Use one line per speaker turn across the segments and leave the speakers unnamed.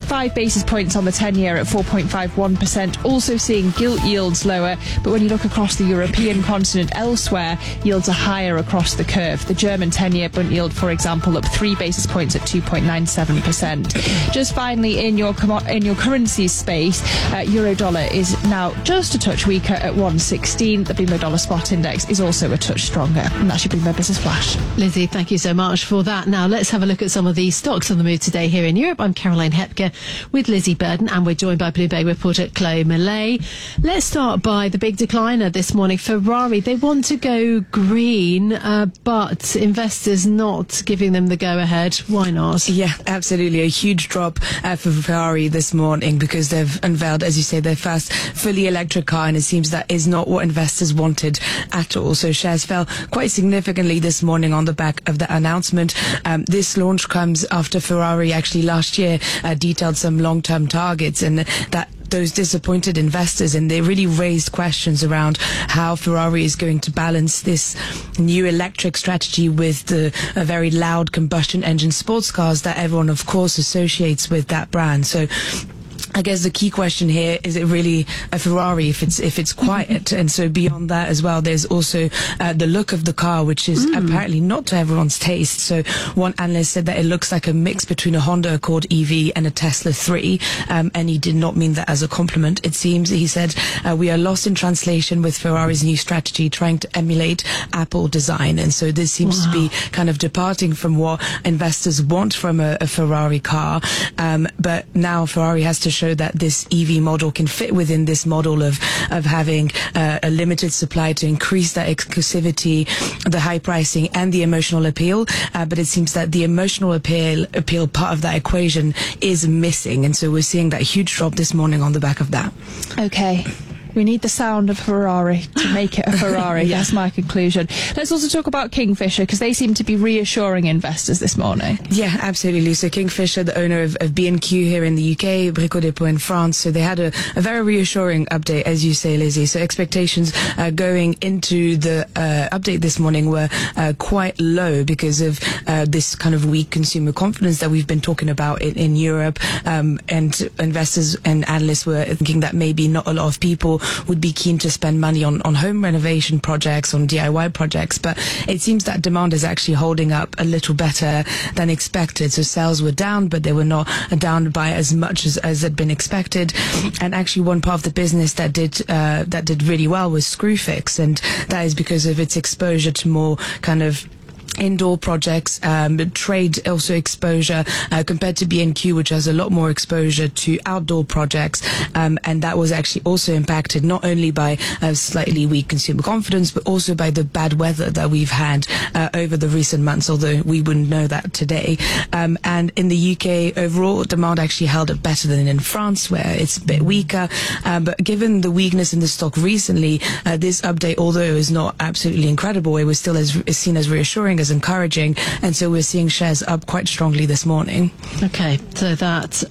5 basis points on the 10-year at 4.51%. Also seeing gilt yields lower, but when you look across the European continent elsewhere, yields are higher across the curve. The German 10-year Bund yield, for example, up 3 basis points at 2.97%. Just finally, in your currencies space, euro dollar is now just a touch weaker at 116. The Bloomberg Dollar Spot Index is also a touch stronger. And that's your Bloomberg Business Flash.
Lizzie, thank you so much for that. Now, let's have a look at some of the stocks on the move today here in Europe. I'm Caroline Hepker with Lizzie Burden, and we're joined by Bloomberg reporter Chloe Millay. Let's start by the big decliner this morning, Ferrari. They want to go green, but investors not giving them the go-ahead. Why not?
Yeah, absolutely. A huge drop for Ferrari this morning because they've unveiled, as you say, their first fully electric car, and it seems that is not what investors wanted at all. So shares fell quite significantly this morning on the back of the announcement. This launch comes after Ferrari actually last year detailed some long-term targets, and that those disappointed investors, and they really raised questions around how Ferrari is going to balance this new electric strategy with the very loud combustion engine sports cars that everyone, of course, associates with that brand. So I guess the key question here, is it really a Ferrari if it's quiet? And so beyond that as well, there's also the look of the car, which is apparently not to everyone's taste. So one analyst said that it looks like a mix between a Honda Accord EV and a Tesla 3, and he did not mean that as a compliment. It seems, he said, we are lost in translation with Ferrari's new strategy, trying to emulate Apple design. And so this seems to be kind of departing from what investors want from a Ferrari car. But now Ferrari has to show that this EV model can fit within this model of having a limited supply to increase that exclusivity, the high pricing, and the emotional appeal. But it seems that the emotional appeal part of that equation is missing, and so we're seeing that huge drop this morning on the back of that.
Okay. We need the sound of Ferrari to make it a Ferrari.
Yeah.
That's my conclusion. Let's also talk about Kingfisher, because they seem to be reassuring investors this morning.
Yeah, absolutely. So Kingfisher, the owner of B&Q here in the UK, Brico Dépôt in France, so they had a very reassuring update, as you say, Lizzie. So expectations going into the update this morning were quite low because of this kind of weak consumer confidence that we've been talking about in Europe. And investors and analysts were thinking that maybe not a lot of people would be keen to spend money on home renovation projects, on DIY projects, but it seems that demand is actually holding up a little better than expected. So sales were down, but they were not down by as much as had been expected. And actually one part of the business that did really well was Screwfix, and that is because of its exposure to more kind of indoor projects, trade also exposure compared to B&Q, which has a lot more exposure to outdoor projects, and that was actually also impacted not only by slightly weak consumer confidence, but also by the bad weather that we've had over the recent months, although we wouldn't know that today. And in the UK, overall demand actually held up better than in France, where it's a bit weaker. But given the weakness in the stock recently, this update, although it was not absolutely incredible, it was still seen as reassuring, as encouraging, and so we're seeing shares up quite strongly this morning.
Okay, so that's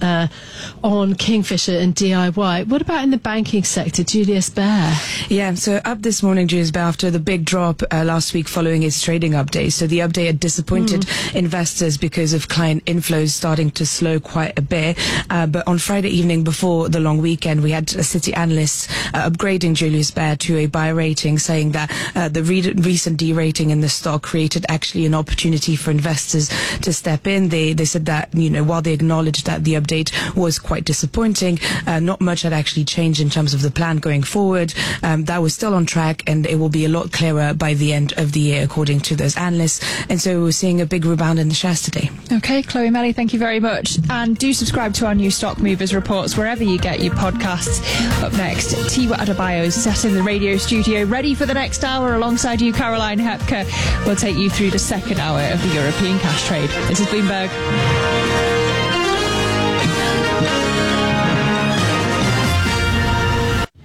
on Kingfisher and DIY. What about in the banking sector, Julius Baer?
Yeah, so up this morning, Julius Baer, after the big drop last week following its trading update. So the update had disappointed investors because of client inflows starting to slow quite a bit. But on Friday evening before the long weekend, we had Citi analysts upgrading Julius Baer to a buy rating, saying that the recent derating in the stock created actually an opportunity for investors to step in. They said that, while they acknowledged that the update was quite disappointing, not much had actually changed in terms of the plan going forward. That was still on track, and it will be a lot clearer by the end of the year, according to those analysts. And so we're seeing a big rebound in the shares today.
Okay, Chloe Melley, thank you very much. And do subscribe to our new Stock Movers reports wherever you get your podcasts. Up next, Tiwa Adebayo is sat in the radio studio, ready for the next hour alongside you, Caroline Hepker. We'll take you through the second hour of the European cash trade. This is Bloomberg.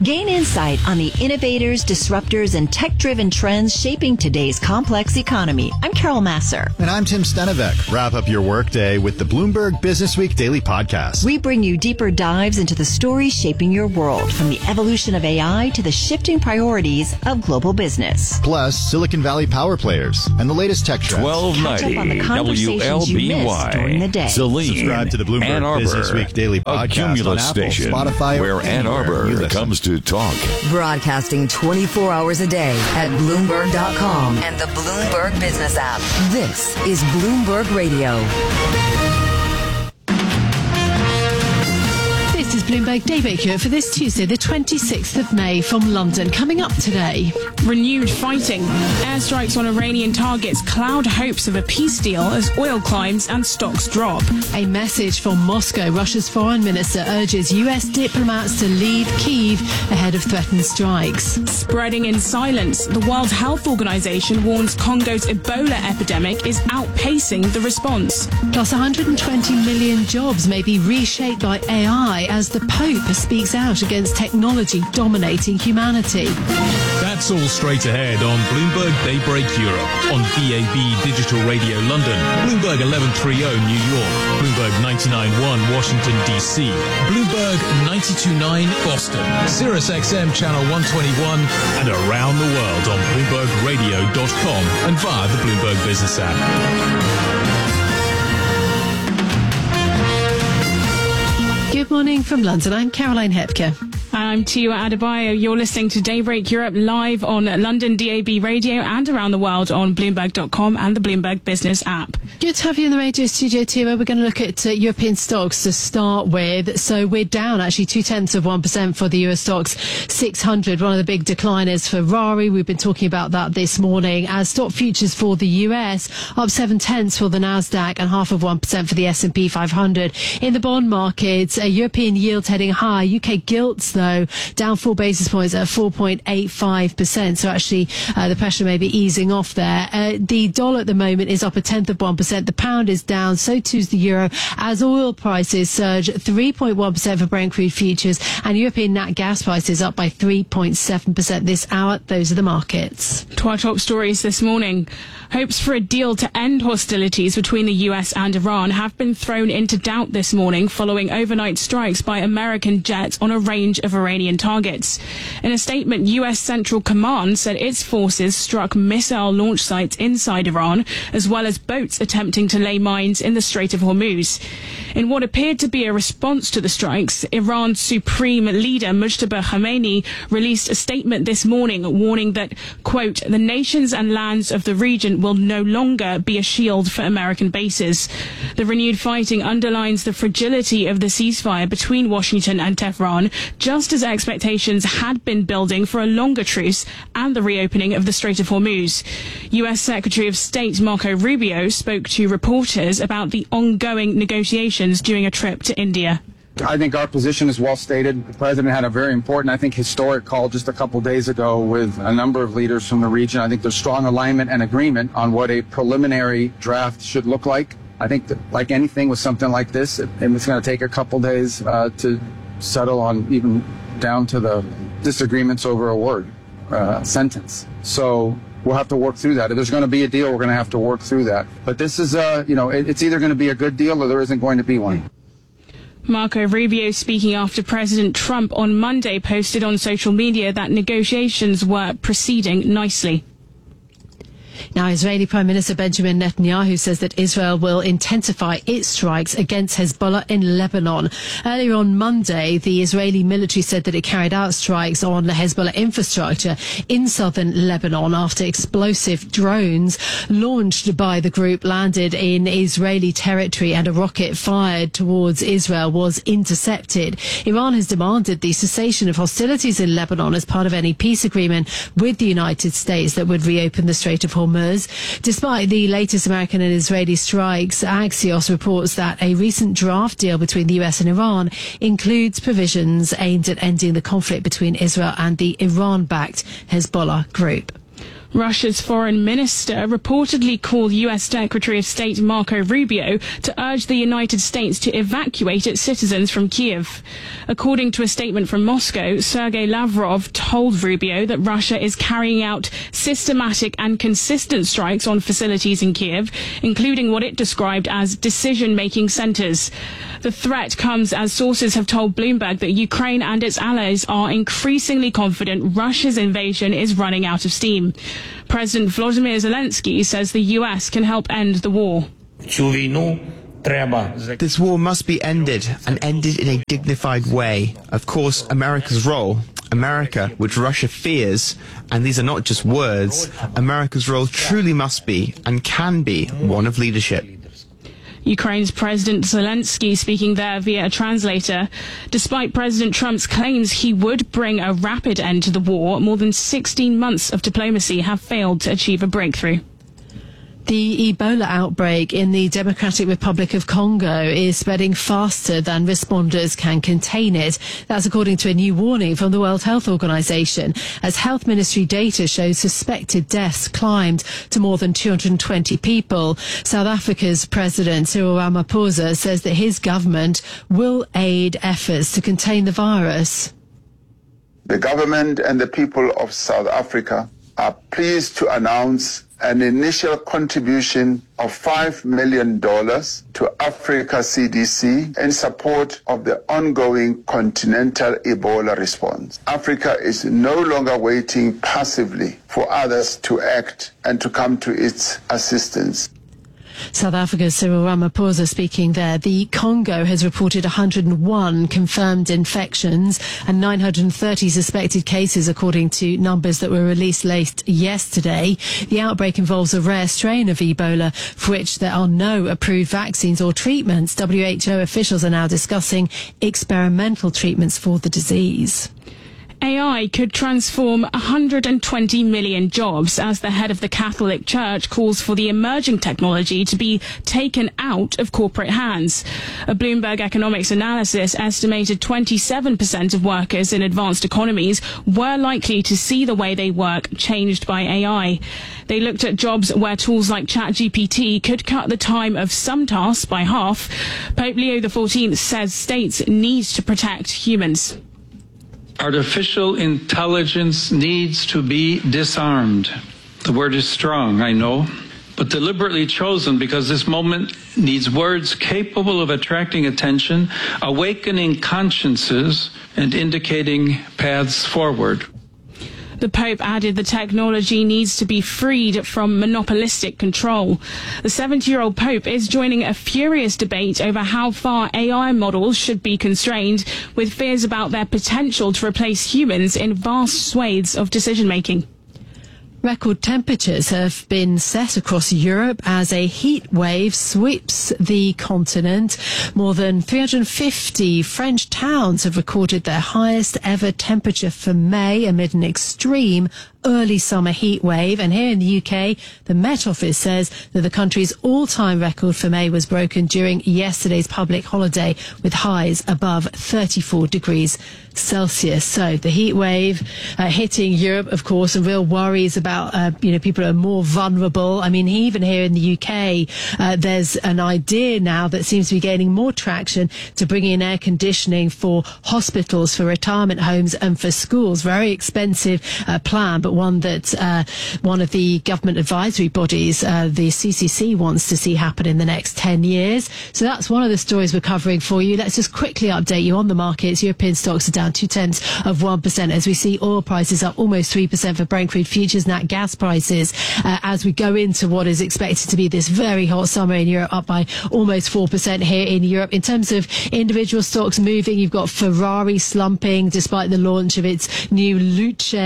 Gain insight on the innovators, disruptors, and tech-driven trends shaping today's complex economy. I'm Carol Masser.
And I'm Tim Stenevec. Wrap up your workday with the Bloomberg Business Week Daily Podcast.
We bring you deeper dives into the stories shaping your world, from the evolution of AI to the shifting priorities of global business.
Plus, Silicon Valley power players and the latest tech trends.
1290 on the conversations you missed during the day.
Saline,
subscribe to the Bloomberg
Ann Arbor,
Business Week Daily
a
Podcast
Cumulus
on Apple,
station,
Spotify,
where Ann Arbor comes to talk.
Broadcasting 24 hours a day at Bloomberg.com and the Bloomberg Business app. This is Bloomberg Radio.
This is Bloomberg Daybreak Europe for this Tuesday, the 26th of May from London. Coming up today.
Renewed fighting. Airstrikes on Iranian targets cloud hopes of a peace deal as oil climbs and stocks drop.
A message from Moscow. Russia's foreign minister urges US diplomats to leave Kyiv ahead of threatened strikes.
Spreading in silence. The World Health Organization warns Congo's Ebola epidemic is outpacing the response.
Plus 120 million jobs may be reshaped by AI as the Pope speaks out against technology dominating humanity.
That's all straight ahead on Bloomberg Daybreak Europe, on DAB Digital Radio London, Bloomberg 1130 New York, Bloomberg 99.1 Washington DC, Bloomberg 92.9 Boston, Sirius XM Channel 121, and around the world on BloombergRadio.com and via the Bloomberg Business app.
Good morning from London. I'm Caroline Hepker.
I'm Tia Adebayo. You're listening to Daybreak Europe live on London DAB Radio and around the world on Bloomberg.com and the Bloomberg Business app.
Good to have you in the radio studio, Tia. We're going to look at European stocks to start with. So we're down actually 0.2% for the Euro Stoxx 600, one of the big decliners for Ferrari. We've been talking about that this morning. As stock futures for the US up 0.7 for the Nasdaq and 0.5% for the S&P 500. In the bond markets, European yields heading high. UK gilts though down 4 basis points at 4.85%. So actually the pressure may be easing off there. The dollar at the moment is up 0.1%. The pound is down, so too is the euro, as oil prices surge 3.1% for Brent crude futures, and European nat gas prices up by 3.7% this hour. Those are the markets.
To our top stories this morning. Hopes for a deal to end hostilities between the US and Iran have been thrown into doubt this morning following overnight strikes by American jets on a range of Iranian targets. In a statement, US Central Command said its forces struck missile launch sites inside Iran, as well as boats attempting to lay mines in the Strait of Hormuz. In what appeared to be a response to the strikes, Iran's supreme leader Mujtaba Khamenei released a statement this morning warning that, quote, the nations and lands of the region will no longer be a shield for American bases. The renewed fighting underlines the fragility of the ceasefire between Washington and Tehran, just as expectations had been building for a longer truce and the reopening of the Strait of Hormuz. US Secretary of State Marco Rubio spoke to reporters about the ongoing negotiations during a trip to India.
I think our position is well stated. The president had a very important, I think, historic call just a couple days ago with a number of leaders from the region. I think there's strong alignment and agreement on what a preliminary draft should look like. I think that, like anything with something like this, it's going to take a couple days to settle on, even down to the disagreements over a word, sentence. So we'll have to work through that. If there's going to be a deal, we're going to have to work through that. But this is, it's either going to be a good deal or there isn't going to be one.
Marco Rubio, speaking after President Trump on Monday, posted on social media that negotiations were proceeding nicely.
Now, Israeli Prime Minister Benjamin Netanyahu says that Israel will intensify its strikes against Hezbollah in Lebanon. Earlier on Monday, the Israeli military said that it carried out strikes on the Hezbollah infrastructure in southern Lebanon after explosive drones launched by the group landed in Israeli territory and a rocket fired towards Israel was intercepted. Iran has demanded the cessation of hostilities in Lebanon as part of any peace agreement with the United States that would reopen the Strait of Hormuz. Despite the latest American and Israeli strikes, Axios reports that a recent draft deal between the US and Iran includes provisions aimed at ending the conflict between Israel and the Iran-backed Hezbollah group.
Russia's foreign minister reportedly called U.S. Secretary of State Marco Rubio to urge the United States to evacuate its citizens from Kyiv. According to a statement from Moscow, Sergei Lavrov told Rubio that Russia is carrying out systematic and consistent strikes on facilities in Kyiv, including what it described as decision-making centers. The threat comes as sources have told Bloomberg that Ukraine and its allies are increasingly confident Russia's invasion is running out of steam. President Volodymyr Zelensky says the US can help end the war.
This war must be ended, and ended in a dignified way. Of course, America's role, America, which Russia fears, and these are not just words, America's role truly must be, and can be, one of leadership.
Ukraine's President Zelensky speaking there via a translator. Despite President Trump's claims he would bring a rapid end to the war, more than 16 months of diplomacy have failed to achieve a breakthrough.
The Ebola outbreak in the Democratic Republic of Congo is spreading faster than responders can contain it. That's according to a new warning from the World Health Organization, as Health Ministry data shows suspected deaths climbed to more than 220 people. South Africa's President Cyril Ramaphosa says that his government will aid efforts to contain the virus.
The government and the people of South Africa are pleased to announce an initial contribution of $5 million to Africa CDC in support of the ongoing continental Ebola response. Africa is no longer waiting passively for others to act and to come to its assistance.
South Africa's Cyril Ramaphosa speaking there. The Congo has reported 101 confirmed infections and 930 suspected cases, according to numbers that were released late yesterday. The outbreak involves a rare strain of Ebola for which there are no approved vaccines or treatments. WHO officials are now discussing experimental treatments for the disease.
AI could transform 120 million jobs as the head of the Catholic Church calls for the emerging technology to be taken out of corporate hands. A Bloomberg economics analysis estimated 27% of workers in advanced economies were likely to see the way they work changed by AI. They looked at jobs where tools like ChatGPT could cut the time of some tasks by half. Pope Leo XIV says states need to protect humans.
Artificial intelligence needs to be disarmed. The word is strong, I know, but deliberately chosen because this moment needs words capable of attracting attention, awakening consciences, and indicating paths forward.
The Pope added the technology needs to be freed from monopolistic control. The 70-year-old Pope is joining a furious debate over how far AI models should be constrained, with fears about their potential to replace humans in vast swathes of decision-making.
Record temperatures have been set across Europe as a heat wave sweeps the continent. More than 350 French towns have recorded their highest ever temperature for May amid an extreme early summer heat wave. And here in the UK, the Met Office says that the country's all-time record for May was broken during yesterday's public holiday with highs above 34 degrees Celsius. So the heat wave hitting Europe, of course, and real worries about, people are more vulnerable. I mean, even here in the UK, there's an idea now that seems to be gaining more traction to bring in air conditioning for hospitals, for retirement homes and for schools. Very expensive plan, but one that one of the government advisory bodies, the CCC, wants to see happen in the next 10 years. So that's one of the stories we're covering for you. Let's just quickly update you on the markets. European stocks are down 0.2% as we see oil prices up almost 3% for Brent crude futures, nat gas prices as we go into what is expected to be this very hot summer in Europe, up by almost 4% here in Europe. In terms of individual stocks moving, you've got Ferrari slumping despite the launch of its new Luce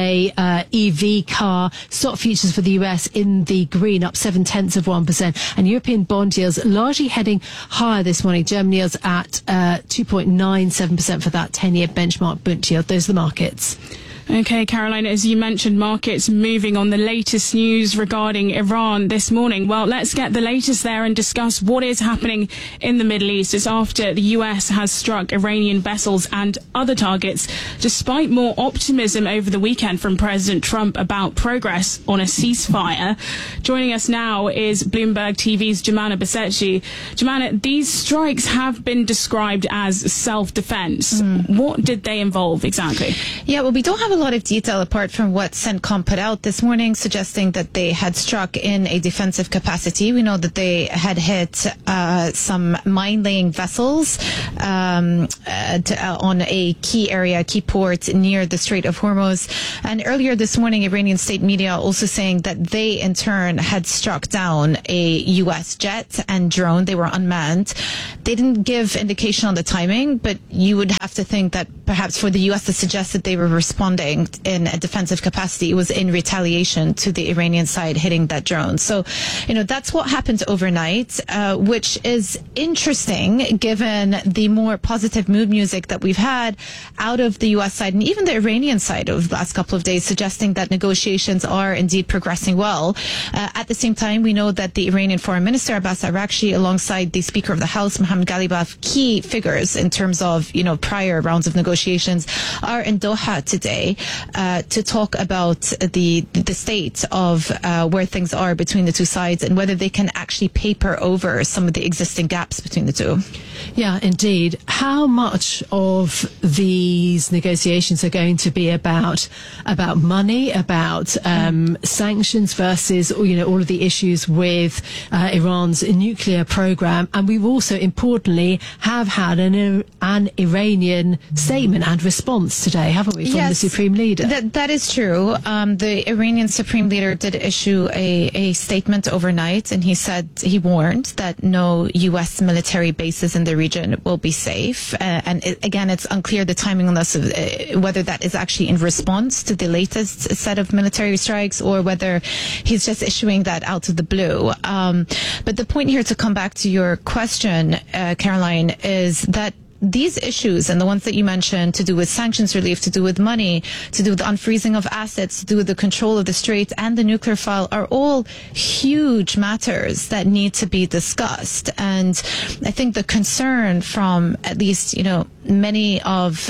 EV car. Stock futures for the US in the green, up 0.7%, and European bond yields largely heading higher this morning. German yields at 2.97% for that 10-year benchmark Bund yield. Those are the markets.
Okay, Caroline, as you mentioned, markets moving on the latest news regarding Iran this morning. Well, let's get the latest there and discuss what is happening in the Middle East. It's after the US has struck Iranian vessels and other targets, despite more optimism over the weekend from President Trump about progress on a ceasefire. Joining us now is Bloomberg TV's Jumana Basetji. Jumana, these strikes have been described as self-defense. What did they involve exactly?
Yeah, well, we don't have a lot of detail apart from what CENTCOM put out this morning, suggesting that they had struck in a defensive capacity. We know that they had hit some mine-laying vessels on a key port near the Strait of Hormuz. And earlier this morning, Iranian state media also saying that they, in turn, had struck down a U.S. jet and drone. They were unmanned. They didn't give indication on the timing, but you would have to think that perhaps for the U.S. to suggest that they were responding in a defensive capacity, it was in retaliation to the Iranian side hitting that drone. So, that's what happened overnight, which is interesting given the more positive mood music that we've had out of the U.S. side and even the Iranian side over the last couple of days, suggesting that negotiations are indeed progressing well. At the same time, we know that the Iranian Foreign Minister Abbas Araghchi, alongside the Speaker of the House, Mohammad Ghalibaf, key figures in terms of, prior rounds of negotiations, are in Doha today to talk about the state of where things are between the two sides and whether they can actually paper over some of the existing gaps between the two.
Yeah, indeed. How much of these negotiations are going to be about money, about sanctions versus all of the issues with Iran's nuclear program? And we've also importantly have had an Iranian statement and response today, haven't we, from the Supreme Leader?
That is true. The Iranian Supreme Leader did issue a statement overnight, and he warned that no U.S. military bases in the region will be safe. Again, it's unclear the timing on this, whether that is actually in response to the latest set of military strikes or whether he's just issuing that out of the blue. But the point here, to come back to your question, Caroline, is that these issues and the ones that you mentioned, to do with sanctions relief, to do with money, to do with the unfreezing of assets, to do with the control of the Strait and the nuclear file, are all huge matters that need to be discussed. And I think the concern from at least, many of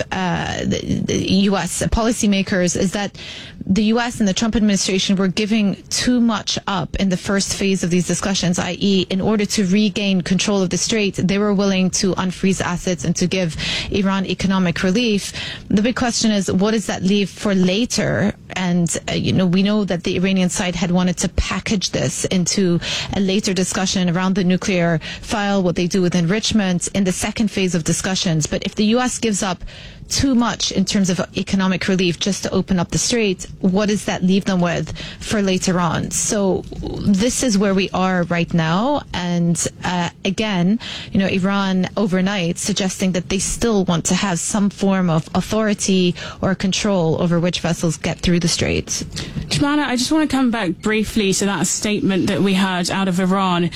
the U.S. policymakers is that the U.S. and the Trump administration were giving too much up in the first phase of these discussions, i.e., in order to regain control of the Strait, they were willing to unfreeze assets and to give Iran economic relief. The big question is, what does that leave for later? And, we know that the Iranian side had wanted to package this into a later discussion around the nuclear file, what they do with enrichment in the second phase of discussions. But if the U.S. gives up too much in terms of economic relief just to open up the Strait, what does that leave them with for later on? So this is where we are right now. And again, Iran overnight suggesting that they still want to have some form of authority or control over which vessels get through the Strait.
Jumana, I just want to come back briefly to that statement that we heard out of Iran.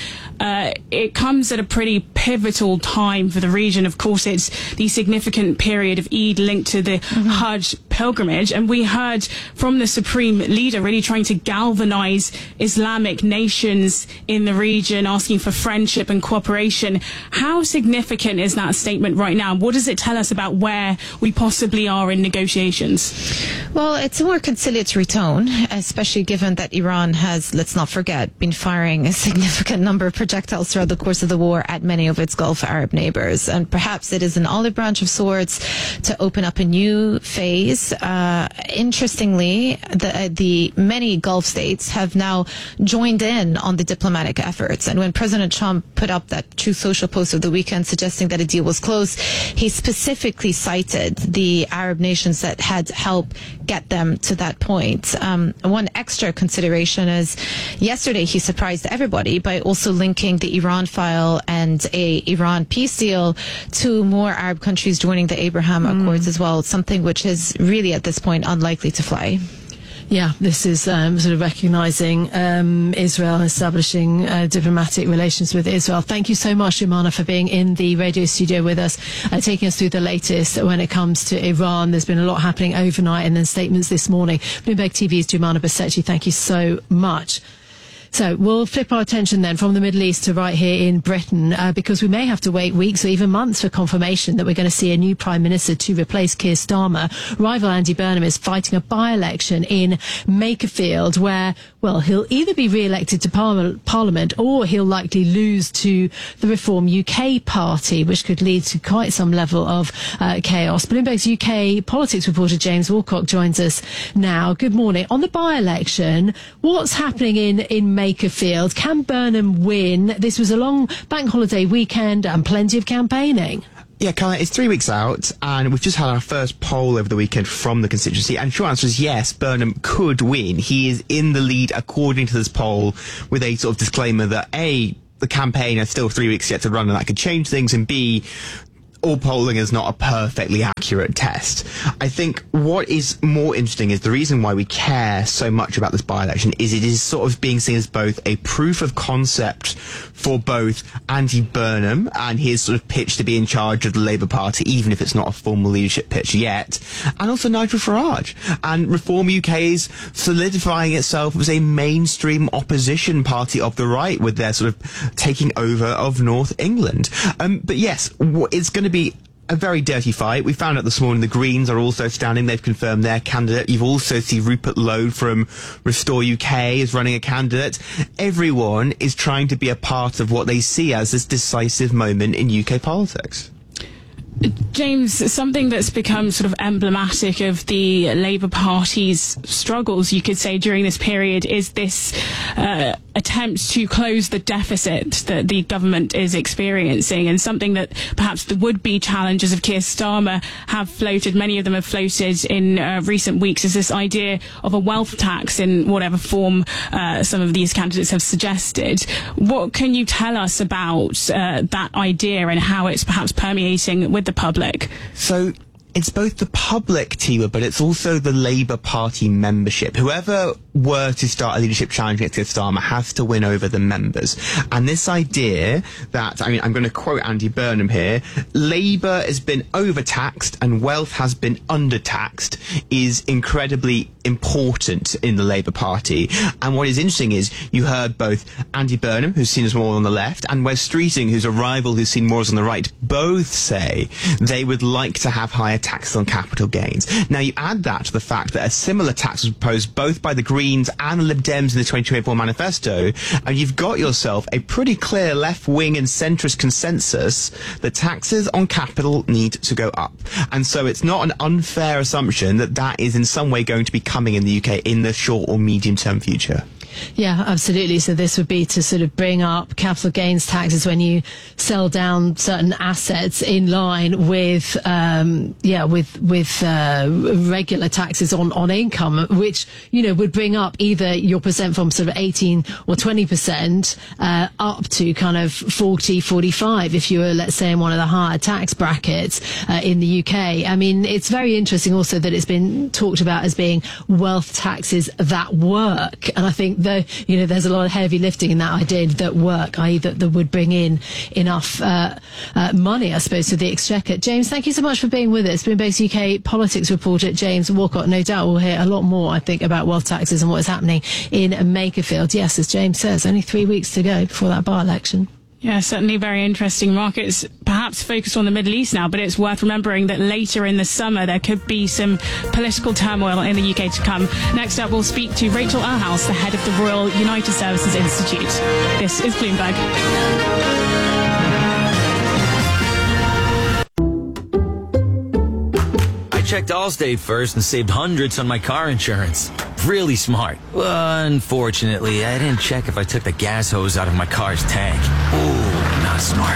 It comes at a pretty pivotal time for the region. Of course, it's the significant period of Eid linked to the Hajj pilgrimage, and we heard from the Supreme Leader really trying to galvanize Islamic nations in the region, asking for friendship and cooperation. How significant is that statement right now? What does it tell us about where we possibly are in negotiations?
Well, it's a more conciliatory tone, especially given that Iran has, let's not forget, been firing a significant number of projectiles throughout the course of the war at many of its Gulf Arab neighbors. And perhaps it is an olive branch of sorts to open up a new phase. Interestingly, the many Gulf states have now joined in on the diplomatic efforts. And when President Trump put up that Truth Social post of the weekend suggesting that a deal was close, he specifically cited the Arab nations that had helped get them to that point. One extra consideration is yesterday he surprised everybody by also linking the Iran file and a Iran peace deal to more Arab countries joining the Abraham Accords as well, something which is really at this point unlikely to fly.
Yeah, this is sort of recognising Israel, establishing diplomatic relations with Israel. Thank you so much, Jumana, for being in the radio studio with us, taking us through the latest when it comes to Iran. There's been a lot happening overnight and then statements this morning. Bloomberg TV's Jumana Basechi, thank you so much. So we'll flip our attention then from the Middle East to right here in Britain, because we may have to wait weeks or even months for confirmation that we're going to see a new Prime Minister to replace Keir Starmer. Rival Andy Burnham is fighting a by-election in Makerfield where, well, he'll either be re-elected to Parliament or he'll likely lose to the Reform UK party, which could lead to quite some level of chaos. Bloomberg's UK politics reporter James Walcott joins us now. Good morning. On the by-election, what's happening in Makerfield? Can Burnham win? This was a long bank holiday weekend and plenty of campaigning.
Yeah, Caroline, it's 3 weeks out, and we've just had our first poll over the weekend from the constituency, and the short answer is yes, Burnham could win. He is in the lead according to this poll, with a sort of disclaimer that A, the campaign has still 3 weeks yet to run and that could change things, and B, all polling is not a perfectly accurate test. I think what is more interesting is the reason why we care so much about this by-election is it is sort of being seen as both a proof of concept for both Andy Burnham and his sort of pitch to be in charge of the Labour Party, even if it's not a formal leadership pitch yet, and also Nigel Farage. And Reform UK is solidifying itself as a mainstream opposition party of the right with their sort of taking over of North England. But yes, it's going to be a very dirty fight. We found out this morning the Greens are also standing. They've confirmed their candidate. You've also seen Rupert Lowe from Restore UK is running a candidate. Everyone is trying to be a part of what they see as this decisive moment in UK politics.
James, something that's become sort of emblematic of the Labour Party's struggles, you could say, during this period is this attempt to close the deficit that the government is experiencing, and something that perhaps the would-be challengers of Keir Starmer have floated, many of them have floated in recent weeks, is this idea of a wealth tax in whatever form some of these candidates have suggested. What can you tell us about that idea and how it's perhaps permeating with the public?
So it's both the public, Tiwa, but it's also the Labour Party membership. Whoever were to start a leadership challenge against Keir Starmer has to win over the members. And this idea that, I mean, I'm going to quote Andy Burnham here, Labour has been overtaxed and wealth has been undertaxed is incredibly important in the Labour Party. And what is interesting is you heard both Andy Burnham, who's seen as more on the left, and Wes Streeting, who's a rival who's seen more as on the right, both say they would like to have higher taxes on capital gains. Now, you add that to the fact that a similar tax was proposed both by the Greens and the Lib Dems in the 2024 manifesto, and you've got yourself a pretty clear left-wing and centrist consensus that taxes on capital need to go up. And so it's not an unfair assumption that that is in some way going to be coming in the UK in the short or medium-term future.
Yeah, absolutely. So this would be to sort of bring up capital gains taxes when you sell down certain assets in line with, regular taxes on income, which, you know, would bring up either your percent from sort of 18 or 20% up to kind of 40, 45 if you were, let's say, in one of the higher tax brackets in the UK. I mean, it's very interesting also that it's been talked about as being wealth taxes that work. And I think there's a lot of heavy lifting in that idea that work, i.e. that would bring in enough money, I suppose, to the Exchequer. James, thank you so much for being with us. Bloomberg's UK politics reporter James Walcott. No doubt we'll hear a lot more, I think, about wealth taxes and what is happening in Makerfield. Yes, as James says, only 3 weeks to go before that by-election.
Yeah, certainly very interesting. Markets perhaps focused on the Middle East now, but it's worth remembering that later in the summer there could be some political turmoil in the UK to come. Next up, we'll speak to Rachel Earhouse, the head of the Royal United Services Institute. This is Bloomberg.
Checked Allstate first and saved hundreds on my car insurance. Really smart. Unfortunately, I didn't check if I took the gas hose out of my car's tank. Ooh, not smart.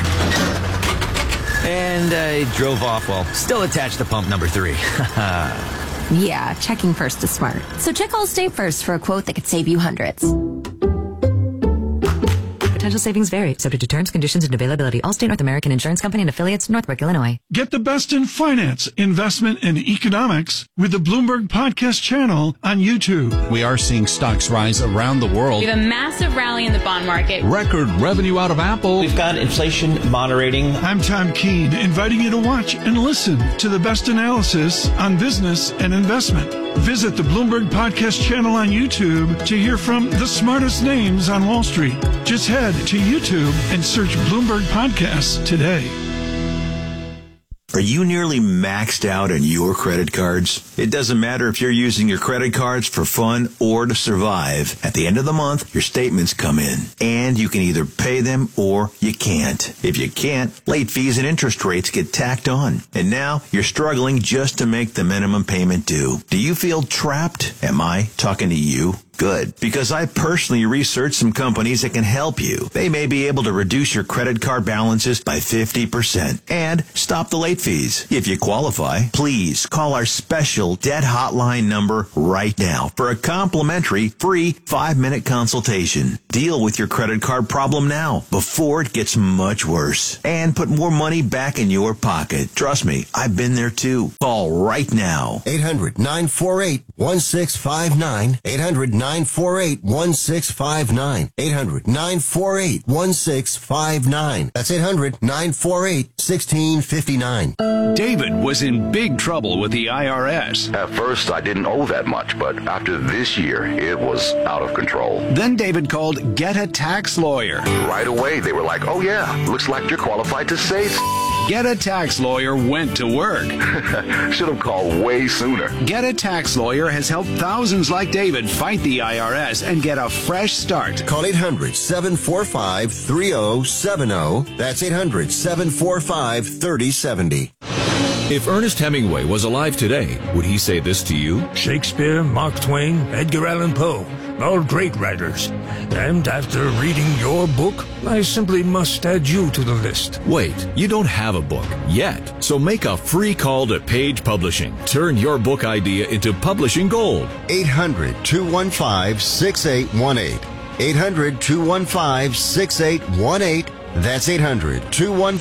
And I drove off while still attached to pump number 3.
Yeah, checking first is smart. So check Allstate first for a quote that could save you hundreds.
Potential savings vary, subject to terms, conditions, and availability. Allstate North American Insurance Company and affiliates, Northbrook, Illinois.
Get the best in finance, investment, and economics with the Bloomberg Podcast channel on YouTube.
We are seeing stocks rise around the world.
We have a massive rally in the bond market.
Record revenue out of Apple.
We've got inflation moderating.
I'm Tom Keene, inviting you to watch and listen to the best analysis on business and investment. Visit the Bloomberg Podcast channel on YouTube to hear from the smartest names on Wall Street. Just head to YouTube and search Bloomberg Podcasts today.
Are you nearly maxed out on your credit cards? It doesn't matter if you're using your credit cards for fun or to survive. At the end of the month, your statements come in, and you can either pay them or you can't. If you can't, late fees and interest rates get tacked on. And now you're struggling just to make the minimum payment due. Do you feel trapped? Am I talking to you? Good, because I personally researched some companies that can help you. They may be able to reduce your credit card balances by 50% and stop the late fees. If you qualify, please call our special debt hotline number right now for a complimentary free 5-minute consultation. Deal with your credit card problem now before it gets much worse and put more money back in your pocket. Trust me, I've been there too. Call right now.
800-948-1659. 800-948-1659. 800-948-1659. That's 800-948-1659.
David was in big trouble with the IRS.
At first, I didn't owe that much, but after this year, it was out of control.
Then David called Get a Tax Lawyer.
Right away, they were like, oh yeah, looks like you're qualified to say
Get a Tax Lawyer went to work.
Should have called way sooner.
Get a Tax Lawyer has helped thousands like David fight the IRS and get a fresh start.
Call 800-745-3070. That's 800-745-3070.
If Ernest Hemingway was alive today, would he say this to you?
Shakespeare, Mark Twain, Edgar Allan Poe, all great writers. And after reading your book, I simply must add you to the list.
Wait, you don't have a book yet. So make a free call to Page Publishing. Turn your book idea into publishing gold.
800-215-6818. 800-215-6818. That's 800-215.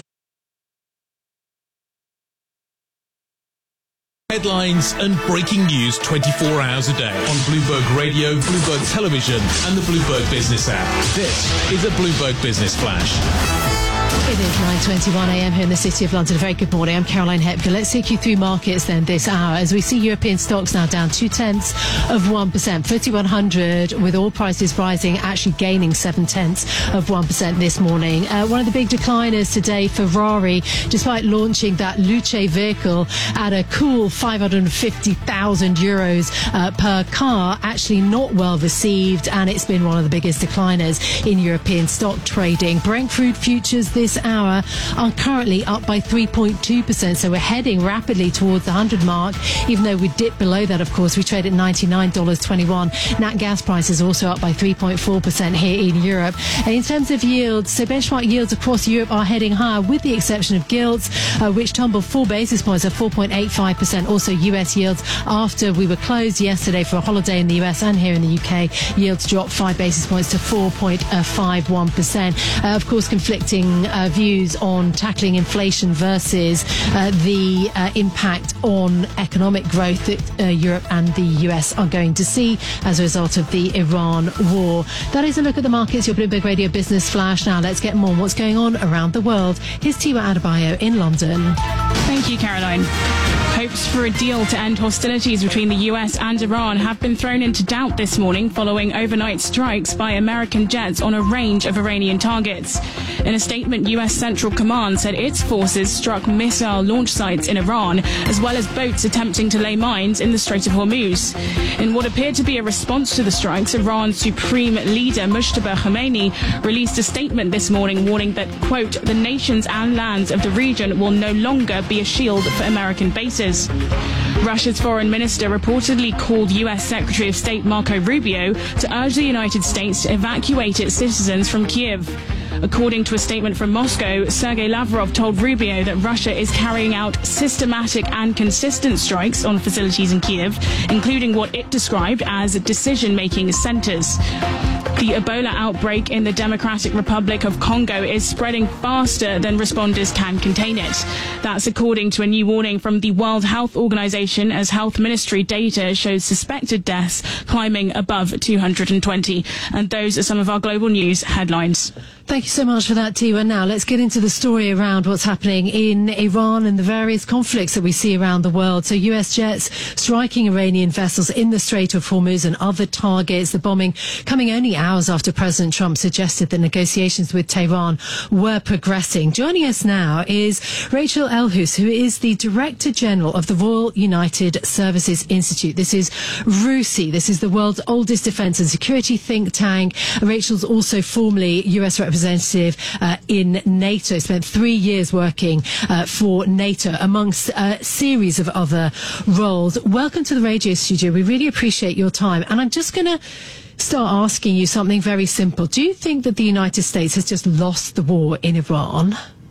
Headlines and breaking news 24 hours a day on Bloomberg Radio, Bloomberg Television, and the Bloomberg Business app. This is a Bloomberg Business Flash.
It is 9:21 a.m. here in the City of London. A very good morning. I'm Caroline Hepker. Let's take you through markets then this hour as we see European stocks now down 0.2%. FTSE 100 with all prices rising, actually gaining 0.7% this morning. One of the big decliners today, Ferrari, despite launching that Luce vehicle at a cool 550,000 euros per car, actually not well received, and it's been one of the biggest decliners in European stock trading. Brent crude futures this hour are currently up by 3.2%, so we're heading rapidly towards the 100 mark, even though we dipped below that. Of course, we trade at $99.21. Nat gas prices also up by 3.4% here in Europe. And in terms of yields, so benchmark yields across Europe are heading higher, with the exception of gilts, which tumbled 4 basis points at 4.85%. Also US yields, after we were closed yesterday for a holiday in the US and here in the UK, yields dropped 5 basis points to 4.51%. Of course, conflicting views on tackling inflation versus the impact on economic growth that Europe and the US are going to see as a result of the Iran war. That is a look at the markets, your Bloomberg Radio Business Flash. Now let's get more on what's going on around the world. Here's Tiwa Adebayo in London.
Thank you, Caroline. Hopes for a deal to end hostilities between the US and Iran have been thrown into doubt this morning following overnight strikes by American jets on a range of Iranian targets. In a statement, US Central Command said its forces struck missile launch sites in Iran, as well as boats attempting to lay mines in the Strait of Hormuz. In what appeared to be a response to the strikes, Iran's supreme leader Mujtaba Khamenei released a statement this morning warning that, quote, the nations and lands of the region will no longer be a shield for American bases. Russia's foreign minister reportedly called US Secretary of State Marco Rubio to urge the United States to evacuate its citizens from Kyiv. According to a statement from Moscow, Sergei Lavrov told Rubio that Russia is carrying out systematic and consistent strikes on facilities in Kyiv, including what it described as decision-making centers. The Ebola outbreak in the Democratic Republic of Congo is spreading faster than responders can contain it. That's according to a new warning from the World Health Organization, as health ministry data shows suspected deaths climbing above 220. And those are some of our global news headlines.
Thank you so much for that, Tiwa. Now, let's get into the story around what's happening in Iran and the various conflicts that we see around the world. So US jets striking Iranian vessels in the Strait of Hormuz and other targets. The bombing coming only hours after President Trump suggested that negotiations with Tehran were progressing. Joining us now is Rachel Elhouse, who is the Director General of the Royal United Services Institute. This is RUSI. This is the world's oldest defense and security think tank. Rachel's also formerly US representative in NATO, spent 3 years working for NATO amongst a series of other roles. Welcome to the radio studio. We really appreciate your time. And I'm just going to start asking you something very simple. Do you think that the United States has just lost the war in Iran?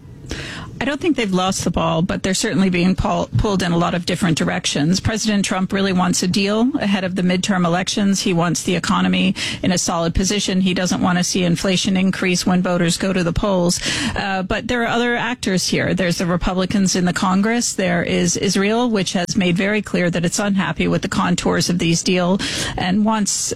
I don't think they've lost the ball, but they're certainly being pulled in a lot of different directions. President Trump really wants a deal ahead of the midterm elections. He wants the economy in a solid position. He doesn't want to see inflation increase when voters go to the polls. But there are other actors here. There's the Republicans in the Congress. There is Israel, which has made very clear that it's unhappy with the contours of these deals and wants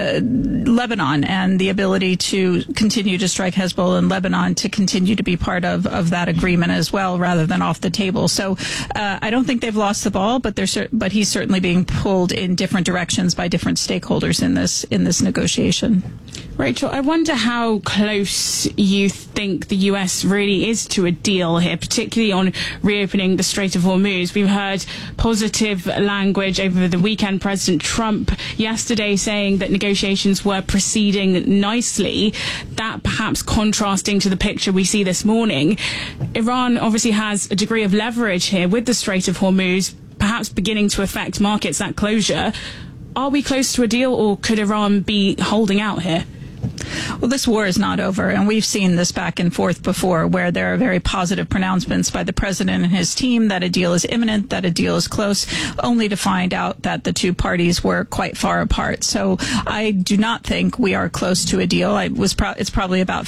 Lebanon and the ability to continue to strike Hezbollah in Lebanon to continue to be part of that agreement as well, rather than off the table. So I don't think they've lost the ball, but he's certainly being pulled in different directions by different stakeholders in this negotiation.
Rachel, I wonder how close you think the US really is to a deal here, particularly on reopening the Strait of Hormuz. We've heard positive language over the weekend. President Trump yesterday saying that negotiations were proceeding nicely, that perhaps contrasting to the picture we see this morning. Iran obviously has a degree of leverage here with the Strait of Hormuz, perhaps beginning to affect markets, that closure. Are we close to a deal, or could Iran be holding out here?
Well, this war is not over, and we've seen this back and forth before, where there are very positive pronouncements by the president and his team that a deal is imminent, that a deal is close, only to find out that the two parties were quite far apart. So I do not think we are close to a deal. It's probably about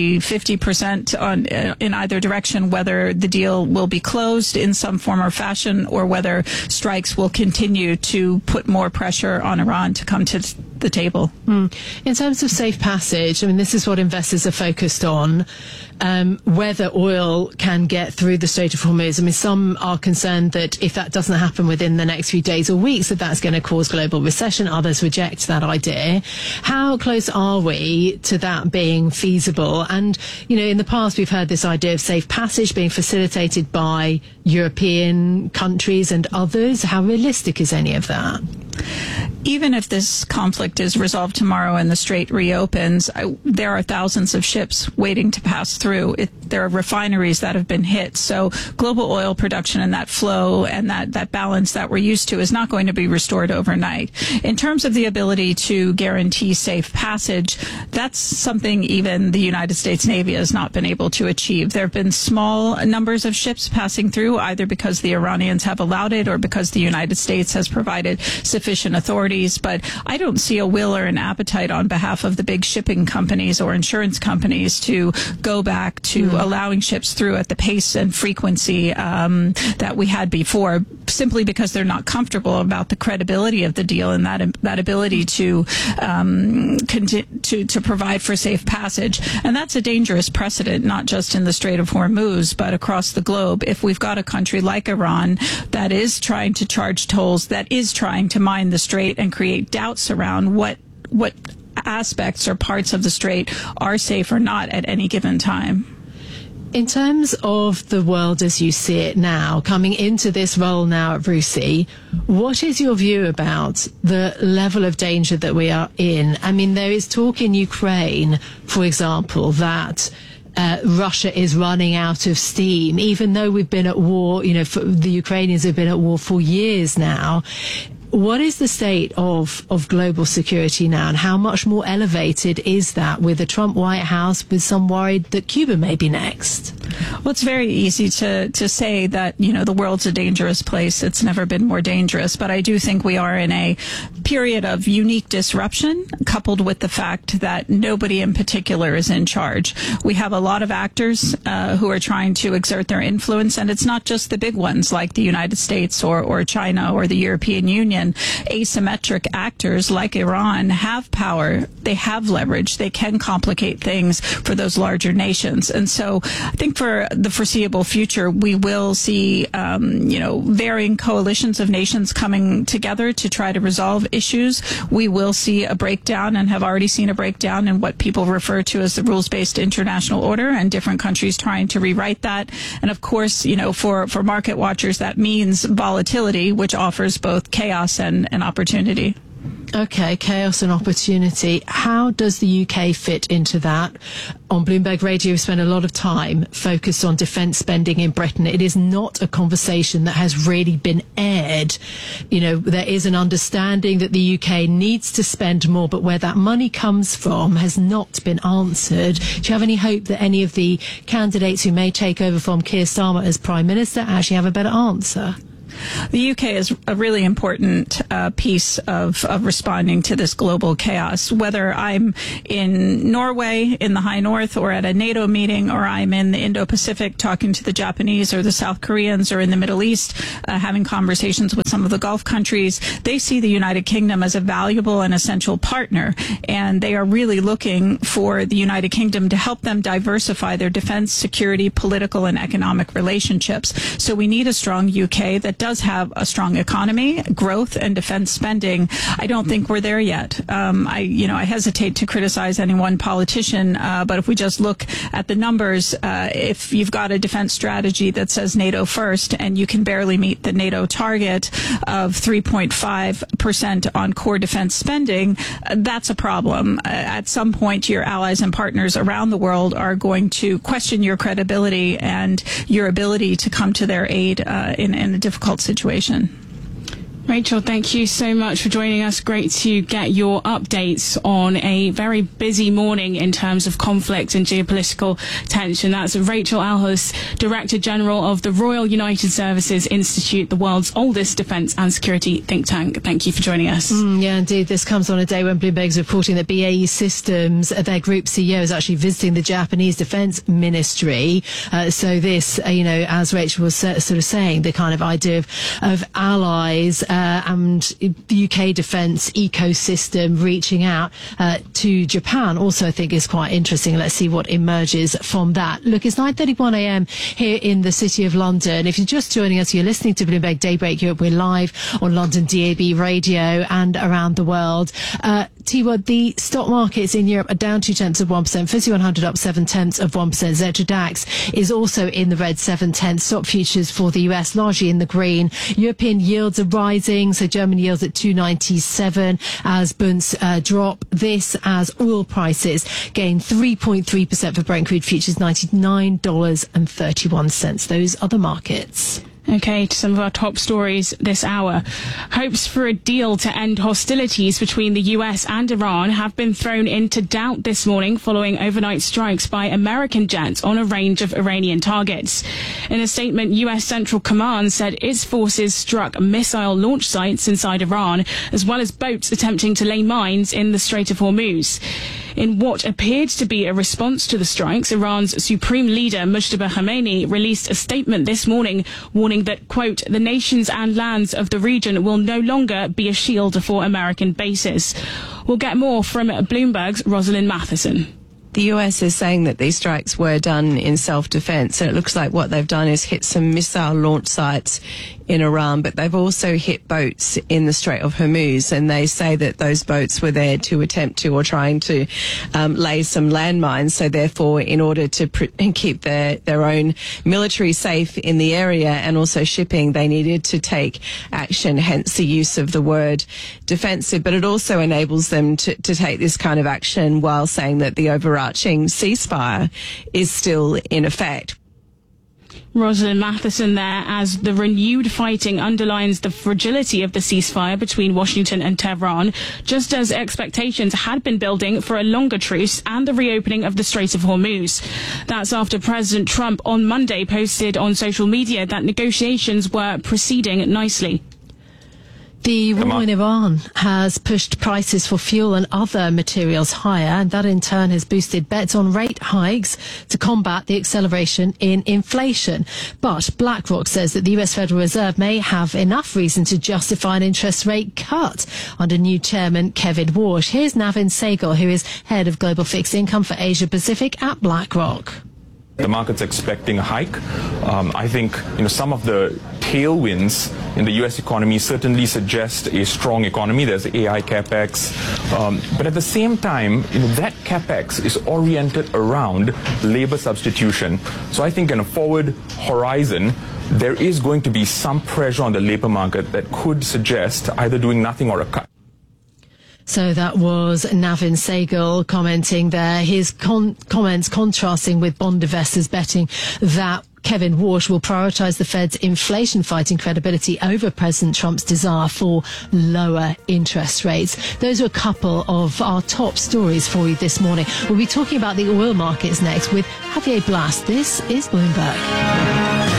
50% in either direction, whether the deal will be closed in some form or fashion, or whether strikes will continue to put more pressure on Iran to come to the table.
In terms of safe passage, I mean, this is what investors are focused on, whether oil can get through the Strait of Hormuz. I mean, some are concerned that if that doesn't happen within the next few days or weeks, that's going to cause global recession. Others reject that idea. How close are we to that being feasible? And, in the past, we've heard this idea of safe passage being facilitated by European countries and others. How realistic is any of that?
Even if this conflict is resolved tomorrow and the strait reopens, there are thousands of ships waiting to pass through. There are refineries that have been hit. So global oil production and that flow and that balance that we're used to is not going to be restored overnight. In terms of the ability to guarantee safe passage, that's something even the United States Navy has not been able to achieve. There have been small numbers of ships passing through, either because the Iranians have allowed it or because the United States has provided sufficient authorities. But I don't see a will or an appetite on behalf of the big shipping companies or insurance companies to go back to allowing ships through at the pace and frequency that we had before, simply because they're not comfortable about the credibility of the deal and that ability to provide for safe passage. And that's a dangerous precedent, not just in the Strait of Hormuz, but across the globe. If we've got a country like Iran that is trying to charge tolls, that is trying to mine the strait and create doubts around what aspects or parts of the strait are safe or not at any given time.
In terms of the world as you see it now, coming into this role now at RUSI, what is your view about the level of danger that we are in? I mean, there is talk in Ukraine, for example, that Russia is running out of steam, even though we've been at war, the Ukrainians have been at war for years now. What is the state of global security now, and how much more elevated is that with the Trump White House, with some worried that Cuba may be next?
Well, it's very easy to say that, the world's a dangerous place. It's never been more dangerous. But I do think we are in a period of unique disruption, coupled with the fact that nobody in particular is in charge. We have a lot of actors who are trying to exert their influence, and it's not just the big ones like the United States or China or the European Union. Asymmetric actors like Iran have power. They have leverage. They can complicate things for those larger nations. And so I think for the foreseeable future, we will see, varying coalitions of nations coming together to try to resolve issues. We will see a breakdown, and have already seen a breakdown in what people refer to as the rules-based international order, and different countries trying to rewrite that. And of course, for market watchers, that means volatility, which offers both chaos and opportunity.
Okay, chaos and opportunity. How does the UK fit into that? On Bloomberg Radio, we spend a lot of time focused on defence spending in Britain. It is not a conversation that has really been aired. There is an understanding that the UK needs to spend more, but where that money comes from has not been answered. Do you have any hope that any of the candidates who may take over from Keir Starmer as Prime Minister actually have a better answer?
The UK is a really important piece of responding to this global chaos. Whether I'm in Norway, in the High North, or at a NATO meeting, or I'm in the Indo-Pacific talking to the Japanese or the South Koreans, or in the Middle East having conversations with some of the Gulf countries, they see the United Kingdom as a valuable and essential partner. And they are really looking for the United Kingdom to help them diversify their defense, security, political, and economic relationships. So we need a strong UK that does have a strong economy, growth, and defense spending. I don't think we're there yet. I hesitate to criticize any one politician, but if we just look at the numbers, if you've got a defense strategy that says NATO first, and you can barely meet the NATO target of 3.5% on core defense spending, that's a problem. At some point, your allies and partners around the world are going to question your credibility and your ability to come to their aid in a difficult situation.
Rachel, thank you so much for joining us. Great to get your updates on a very busy morning in terms of conflict and geopolitical tension. That's Rachel Alhus, Director General of the Royal United Services Institute, the world's oldest defence and security think tank. Thank you for joining us.
Yeah, indeed. This comes on a day when Bloomberg's reporting that BAE Systems, their group CEO, is actually visiting the Japanese Defence Ministry. So this, as Rachel was sort of saying, the kind of idea of allies and the UK defence ecosystem reaching out to Japan also I think is quite interesting. Let's see what emerges from that. Look, it's 9:31 a.m. here in the City of London. If you're just joining us, you're listening to Bloomberg Daybreak Europe. We're live on London DAB radio and around the world. T-Word, the stock markets in Europe are down 0.2%, FTSE 100 up 0.7%. Xetra DAX is also in the red, 0.7. Stock futures for the US largely in the green. European yields are rising, so German yields at 2.97 as Bunds drop. This as oil prices gain 3.3% for Brent crude futures, $99.31. Those are the markets.
Okay, to some of our top stories this hour. Hopes for a deal to end hostilities between the US and Iran have been thrown into doubt this morning following overnight strikes by American jets on a range of Iranian targets. In a statement, US Central Command said its forces struck missile launch sites inside Iran, as well as boats attempting to lay mines in the Strait of Hormuz. In what appeared to be a response to the strikes, Iran's supreme leader, Mujtaba Khamenei, released a statement this morning warning that, quote, the nations and lands of the region will no longer be a shield for American bases. We'll get more from Bloomberg's Rosalind Matheson.
The US is saying that these strikes were done in self-defense, and it looks like what they've done is hit some missile launch sites in Iran, but they've also hit boats in the Strait of Hormuz, and they say that those boats were there to attempt to or trying to lay some landmines. So therefore, in order to keep their own military safe in the area and also shipping, they needed to take action, hence the use of the word defensive. But it also enables them to take this kind of action while saying that the overarching ceasefire is still in effect.
Rosalind Matheson there, as the renewed fighting underlines the fragility of the ceasefire between Washington and Tehran, just as expectations had been building for a longer truce and the reopening of the Strait of Hormuz. That's after President Trump on Monday posted on social media that negotiations were proceeding nicely.
The war in Iran has pushed prices for fuel and other materials higher, and that in turn has boosted bets on rate hikes to combat the acceleration in inflation. But BlackRock says that the US Federal Reserve may have enough reason to justify an interest rate cut under new chairman Kevin Warsh. Here's Navin Sehgal, who is head of global fixed income for Asia Pacific at BlackRock.
The market's expecting a hike. I think some of the tailwinds in the U.S. economy certainly suggest a strong economy. There's AI capex, but at the same time, that capex is oriented around labor substitution. So I think in a forward horizon, there is going to be some pressure on the labor market that could suggest either doing nothing or a cut.
So that was Navin Sehgal commenting there. His comments contrasting with bond investors betting that Kevin Warsh will prioritise the Fed's inflation-fighting credibility over President Trump's desire for lower interest rates. Those are a couple of our top stories for you this morning. We'll be talking about the oil markets next with Javier Blas. This is Bloomberg.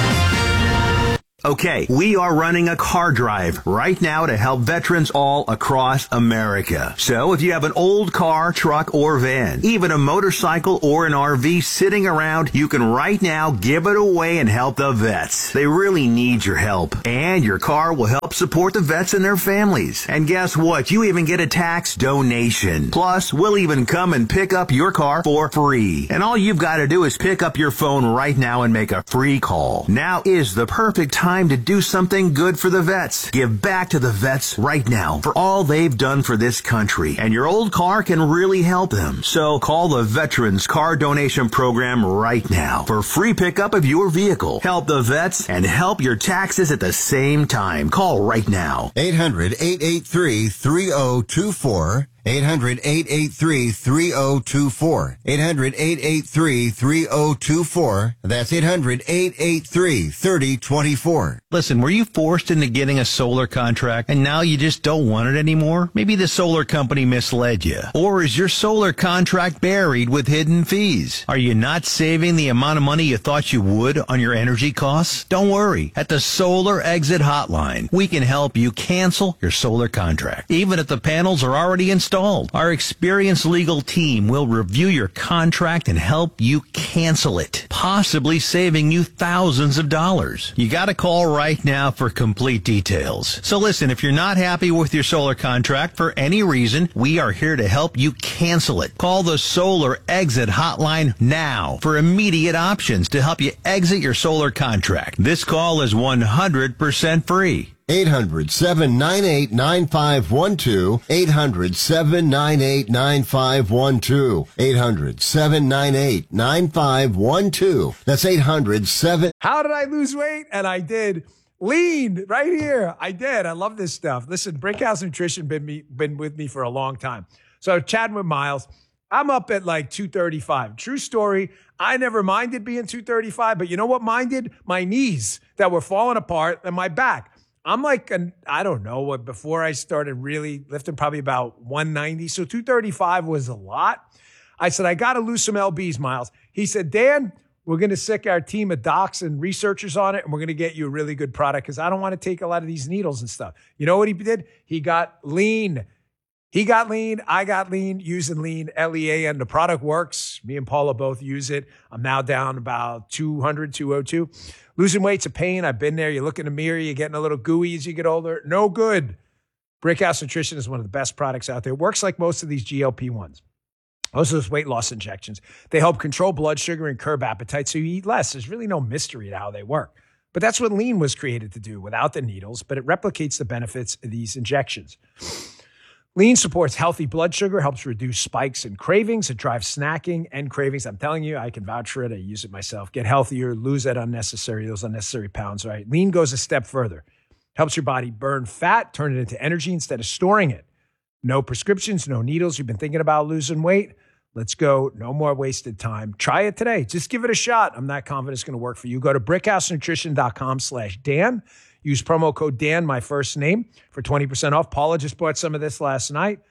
Okay, we are running a car drive right now to help veterans all across America. So if you have an old car, truck, or van, even a motorcycle or an RV sitting around, you can right now give it away and help the vets. They really need your help. And your car will help support the vets and their families. And guess what? You even get a tax donation. Plus, we'll even come and pick up your car for free. And all you've got to do is pick up your phone right now and make a free call. Now is the perfect time to do something good for the vets. Give back to the vets right now for all they've done for this country. And your old car can really help them. So call the Veterans Car Donation Program right now for free pickup of your vehicle. Help the vets and help your taxes at the same time. Call right now.
800-883-3024. 800-883-3024. 800-883-3024. That's 800-883-3024.
Listen, were you forced into getting a solar contract and now you just don't want it anymore? Maybe the solar company misled you. Or is your solar contract buried with hidden fees? Are you not saving the amount of money you thought you would on your energy costs? Don't worry. At the Solar Exit Hotline, we can help you cancel your solar contract, even if the panels are already installed. Our experienced legal team will review your contract and help you cancel it, possibly saving you thousands of dollars. You got to call right now for complete details. So listen, if you're not happy with your solar contract for any reason, we are here to help you cancel it. Call the Solar Exit Hotline now for immediate options to help you exit your solar contract. This call is 100% free.
800-798-9512. 800-798-9512. 800-798-9512. That's 800-7.
How did I lose weight? And I did. Lean right here. I did. I love this stuff. Listen, Brickhouse Nutrition been with me for a long time. So chatting with Miles, I'm up at like 235. True story. I never minded being 235, but you know what minded? My knees that were falling apart and my back. I'm like, I don't know, before I started really lifting, probably about 190. So 235 was a lot. I said, I got to lose some LBs, Miles. He said, Dan, we're going to sick our team of docs and researchers on it, and we're going to get you a really good product because I don't want to take a lot of these needles and stuff. You know what he did? He got lean. He got lean. I got lean using lean, L-E-A-N. The product works. Me and Paula both use it. I'm now down about 200, 202. Losing weight's a pain. I've been there. You look in the mirror, you're getting a little gooey as you get older. No good. Brickhouse Nutrition is one of the best products out there. It works like most of these GLP-1s. Most of those weight loss injections. They help control blood sugar and curb appetite so you eat less. There's really no mystery to how they work. But that's what lean was created to do without the needles, but it replicates the benefits of these injections. Lean supports healthy blood sugar, helps reduce spikes and cravings. It drives snacking and cravings. I'm telling you, I can vouch for it. I use it myself. Get healthier, lose those unnecessary pounds, right? Lean goes a step further. Helps your body burn fat, turn it into energy instead of storing it. No prescriptions, no needles. You've been thinking about losing weight? Let's go. No more wasted time. Try it today. Just give it a shot. I'm not confident it's going to work for you. Go to brickhousenutrition.com/Dan. Use promo code Dan, my first name, for 20% off. Paula just bought some of this last night.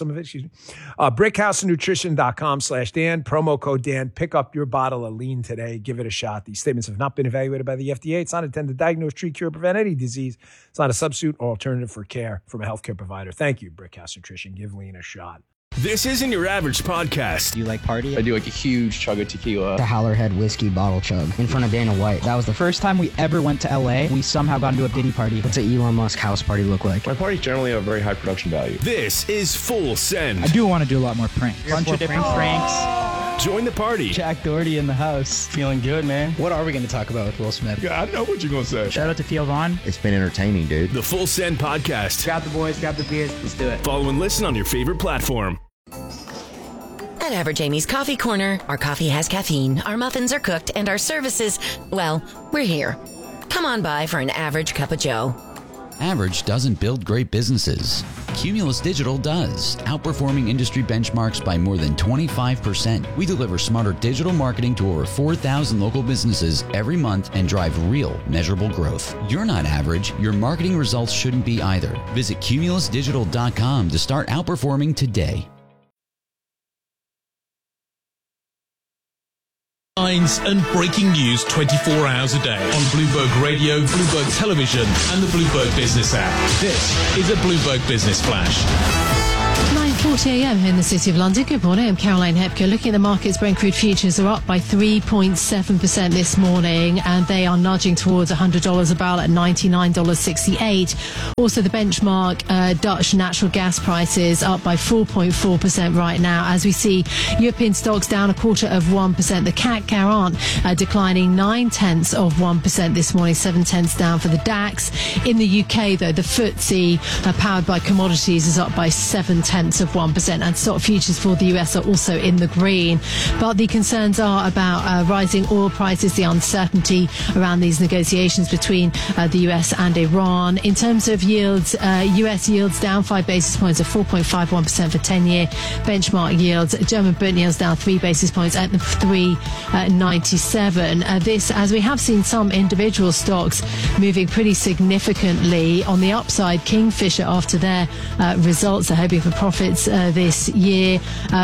brickhousenutrition.com/Dan, promo code Dan. Pick up your bottle of lean today. Give it a shot. These statements have not been evaluated by the FDA. It's not intended to diagnose, treat, cure, or prevent any disease. It's not a substitute or alternative for care from a healthcare provider. Thank you, Brickhouse Nutrition. Give lean a shot.
This isn't your average podcast.
Do you like party?
I do like a huge chug of tequila.
The Howlerhead whiskey bottle chug in front of Dana White. That was the first time we ever went to LA. We somehow got into a Diddy party. What's an Elon Musk house party look like?
My parties generally have very high production value. This is Full Send.
I do want to do a lot more pranks. Bunch of different pranks.
Join the party.
Jack Doherty in the house. Feeling good, man. What are we going to talk about with Will Smith?
Yeah, I know what you're going to say.
Shout out to Theo Vaughn.
It's been entertaining, dude.
The Full Send podcast.
Grab the boys, grab the beers. Let's do it.
Follow and listen on your favorite platform.
At Average Amy's Coffee Corner, our coffee has caffeine, our muffins are cooked, and our services, well, we're here. Come on by for an average cup of joe.
Average doesn't build great businesses. Cumulus Digital does, outperforming industry benchmarks by more than 25%. We deliver smarter digital marketing to over 4,000 local businesses every month and drive real, measurable growth. You're not average. Your marketing results shouldn't be either. Visit cumulusdigital.com to start outperforming today.
Headlines and breaking news 24 hours a day on Bloomberg Radio, Bloomberg Television, and the Bloomberg Business app. This is a Bloomberg Business Flash.
9:40 a.m. here in the City of London. Good morning. I'm Caroline Hepker. Looking at the markets, Brent crude futures are up by 3.7% this morning, and they are nudging towards $100 a barrel at $99.68. Also, the benchmark Dutch natural gas prices up by 4.4% right now. As we see, European stocks down 0.25%. The CAC 40 declining 0.9% this morning, 0.7 down for the DAX. In the UK, though, the FTSE, powered by commodities, is up by 0.7%, and stock futures for the US are also in the green. But the concerns are about rising oil prices, the uncertainty around these negotiations between the US and Iran. In terms of yields, US yields down 5 basis points at 4.51% for 10-year benchmark yields. German Bund yields down 3 basis points at 3.97. This, as we have seen some individual stocks moving pretty significantly on the upside. Kingfisher, after their results, are hoping for profits this year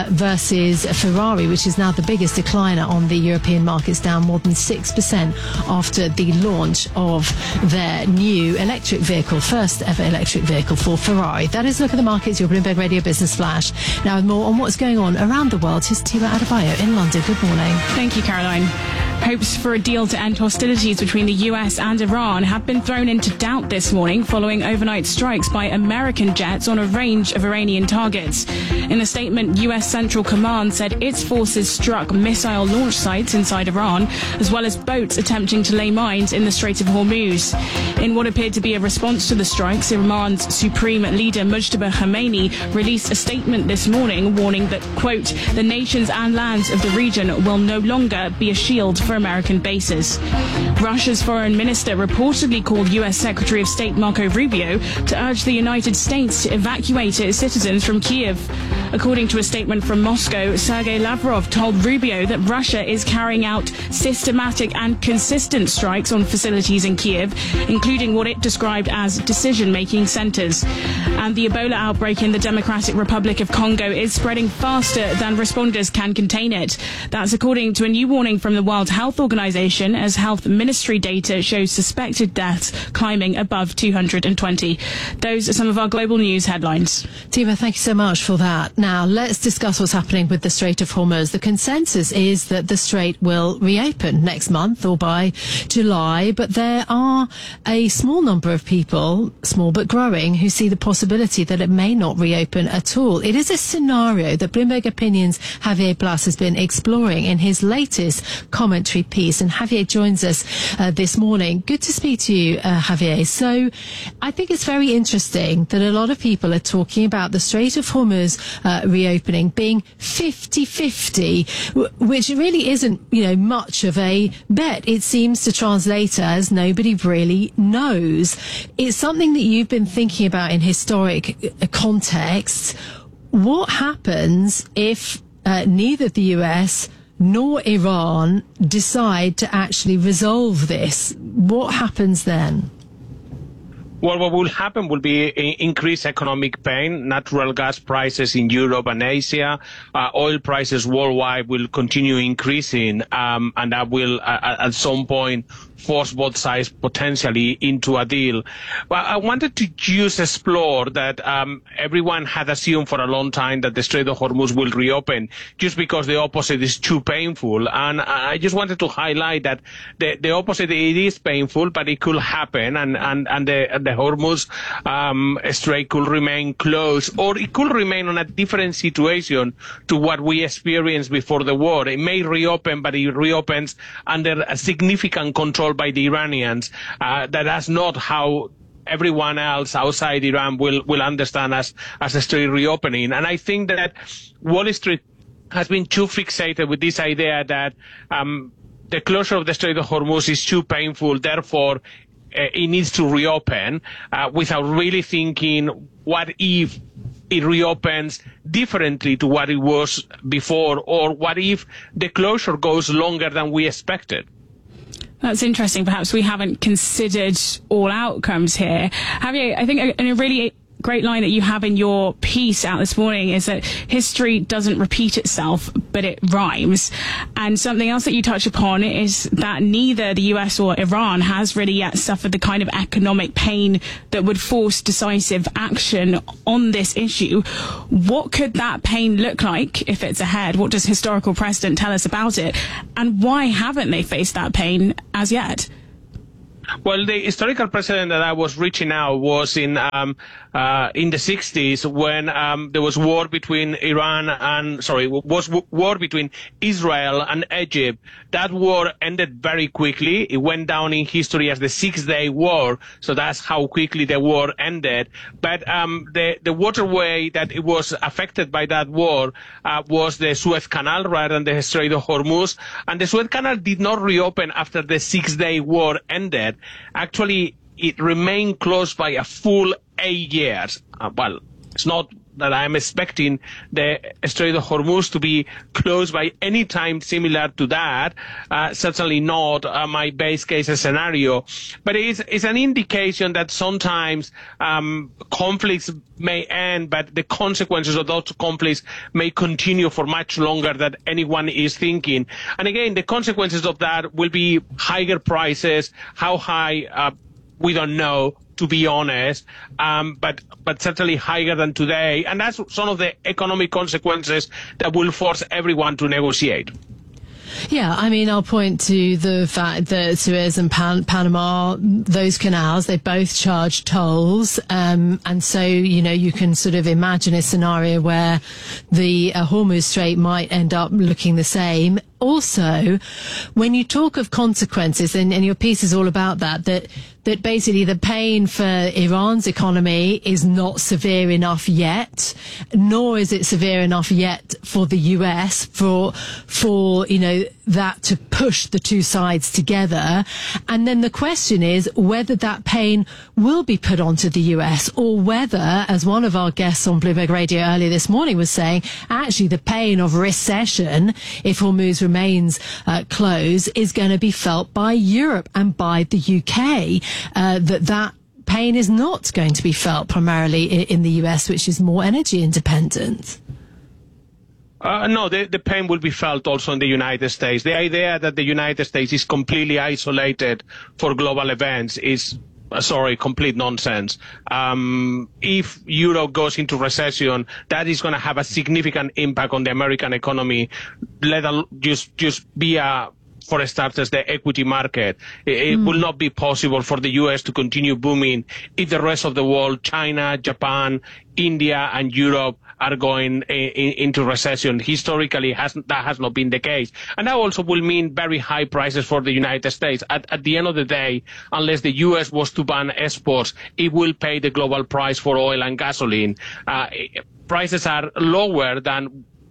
versus Ferrari, which is now the biggest decliner on the European markets, down more than 6% after the launch of their new electric vehicle, first ever electric vehicle for Ferrari. That is a look at the markets, your Bloomberg Radio Business Flash. Now, with more on what's going on around the world, here's Tiwa Adebayo in London. Good morning.
Thank you, Caroline. Hopes for a deal to end hostilities between the US and Iran have been thrown into doubt this morning following overnight strikes by American jets on a range of Iranian targets. In a statement, US Central Command said its forces struck missile launch sites inside Iran, as well as boats attempting to lay mines in the Strait of Hormuz. In what appeared to be a response to the strikes, Iran's supreme leader Mujtaba Khamenei released a statement this morning warning that, quote, the nations and lands of the region will no longer be a shield for American bases. Russia's foreign minister reportedly called US Secretary of State Marco Rubio to urge the United States to evacuate its citizens from Kyiv. According to a statement from Moscow, Sergei Lavrov told Rubio that Russia is carrying out systematic and consistent strikes on facilities in Kyiv, including what it described as decision-making centers. And the Ebola outbreak in the Democratic Republic of Congo is spreading faster than responders can contain it. That's according to a new warning from the World Health Organization, as health ministry data shows suspected deaths climbing above 220. Those are some of our global news headlines.
Tiva, thank you so much for that. Now, let's discuss what's happening with the Strait of Hormuz. The consensus is that the strait will reopen next month or by July, but there are a small number of people, small but growing, who see the possibility that it may not reopen at all. It is a scenario that Bloomberg Opinion's Javier Blas has been exploring in his latest commentary piece, and Javier joins us this morning. Good to speak to you, Javier. So I think it's very interesting that a lot of people are talking about the Strait of Hormuz reopening being 50-50, which really isn't, much of a bet. It seems to translate as nobody really knows. It's something that you've been thinking about in historic contexts. What happens if neither the US nor Iran decide to actually resolve this, what happens then?
Well, what will happen will be increased economic pain. Natural gas prices in Europe and Asia, oil prices worldwide will continue increasing, and that will, at some point, force both sides potentially into a deal. Well, I wanted to just explore that everyone had assumed for a long time that the Strait of Hormuz will reopen just because the opposite is too painful. And I just wanted to highlight that the opposite, it is painful, but it could happen, and the Hormuz Strait could remain closed, or it could remain on a different situation to what we experienced before the war. It may reopen, but it reopens under a significant control by the Iranians. That's not how everyone else outside Iran will understand as a strait reopening. And I think that Wall Street has been too fixated with this idea that the closure of the Strait of Hormuz is too painful, therefore it needs to reopen, without really thinking, what if it reopens differently to what it was before, or what if the closure goes longer than we expected?
That's interesting. Perhaps we haven't considered all outcomes here. Javier, I think a really great line that you have in your piece out this morning is that history doesn't repeat itself, but it rhymes. And something else that you touch upon is that neither the US or Iran has really yet suffered the kind of economic pain that would force decisive action on this issue. What could that pain look like if it's ahead? What does historical precedent tell us about it? And why haven't they faced that pain as yet?
Well, the historical precedent that I was reaching out was in the 60s, when there was war between war between Israel and Egypt. That war ended very quickly. It went down in history as the 6-Day War, so that's how quickly the war ended. But the waterway that it was affected by that war was the Suez Canal rather than the Strait of Hormuz, and the Suez Canal did not reopen after the 6-Day War ended. Actually, it remained closed by a full 8 years. Well, it's not that I'm expecting the Strait of Hormuz to be closed by any time similar to that. Certainly not my base case scenario. But it's an indication that sometimes conflicts may end, but the consequences of those conflicts may continue for much longer than anyone is thinking. And again, the consequences of that will be higher prices. How high? We don't know, to be honest, but certainly higher than today. And that's some of the economic consequences that will force everyone to negotiate.
Yeah, I mean, I'll point to the fact that Suez and Panama, those canals, they both charge tolls. And so, you can sort of imagine a scenario where the Hormuz Strait might end up looking the same. Also, when you talk of consequences, and your piece is all about that basically the pain for Iran's economy is not severe enough yet, nor is it severe enough yet for the US for that to push the two sides together. And then the question is whether that pain will be put onto the US, or whether, as one of our guests on Bloomberg Radio earlier this morning was saying, actually the pain of recession, if Hormuz remains closed, is going to be felt by Europe and by the UK. That pain is not going to be felt primarily in the US, which is more energy independent.
No, the pain will be felt also in the United States. The idea that the United States is completely isolated for global events is, complete nonsense. If Europe goes into recession, that is going to have a significant impact on the American economy. Let just be for starters, the equity market. It will not be possible for the U.S. to continue booming if the rest of the world, China, Japan, India, and Europe are going into recession. Historically, that has not been the case. And that also will mean very high prices for the United States. At the end of the day, unless the U.S. was to ban exports, it will pay the global price for oil and gasoline. Prices are lower than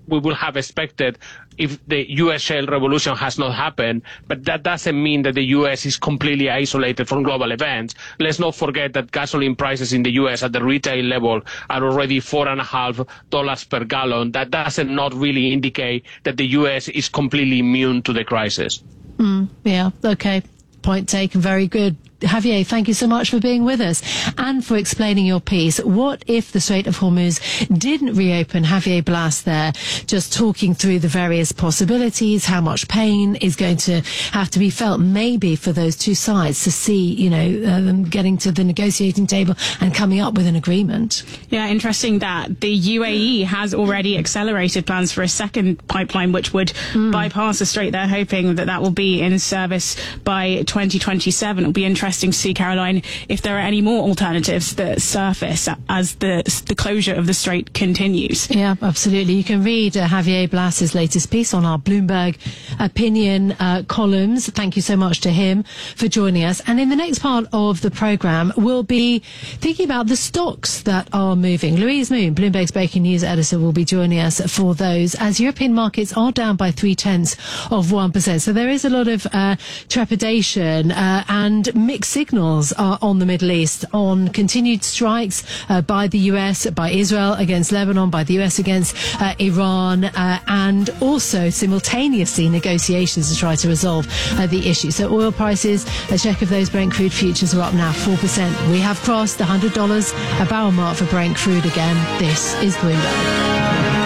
we will have expected if the U.S. shale revolution has not happened, but that doesn't mean that the U.S. is completely isolated from global events. Let's not forget that gasoline prices in the U.S. at the retail level are already $4.50 per gallon. That doesn't not really indicate that the U.S. is completely immune to the crisis.
Yeah, okay. Point taken. Very good. Javier, thank you so much for being with us and for explaining your piece. What if the Strait of Hormuz didn't reopen? Javier Blas there, just talking through the various possibilities, how much pain is going to have to be felt maybe for those two sides to see, them getting to the negotiating table and coming up with an agreement.
Yeah, interesting that the UAE has already accelerated plans for a second pipeline which would bypass the strait. They're hoping that will be in service by 2027. It'll be interesting to see, Caroline, if there are any more alternatives that surface as the closure of the strait continues.
Yeah, absolutely. You can read Javier Blas's latest piece on our Bloomberg Opinion columns. Thank you so much to him for joining us. And in the next part of the programme, we'll be thinking about the stocks that are moving. Louise Moon, Bloomberg's Breaking News editor, will be joining us for those, as European markets are down by 0.3%. So there is a lot of trepidation and mixed signals on the Middle East on continued strikes by the US, by Israel against Lebanon, by the US against Iran, and also simultaneously negotiations to try to resolve the issue. So oil prices, a check of those Brent crude futures are up now 4%. We have crossed the $100 a barrel mark for Brent crude again. This is Bloomberg.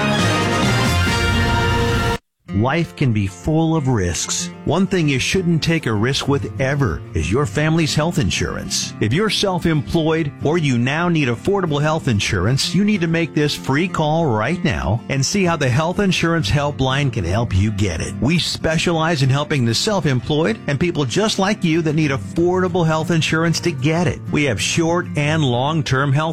Life can be full of risks. One thing you shouldn't take a risk with ever is your family's health insurance. If you're self-employed or you now need affordable health insurance, you need to make this free call right now and see how the Health Insurance Helpline can help you get it. We specialize in helping the self-employed and people just like you that need affordable health insurance to get it. We have short and long-term health